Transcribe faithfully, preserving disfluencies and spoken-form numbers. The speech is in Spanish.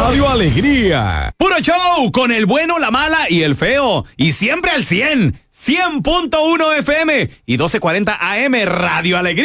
Radio Alegría. Puro show con el bueno, la mala y el feo. Y siempre al cien. cien punto uno F M y doce cuarenta A M Radio Alegría.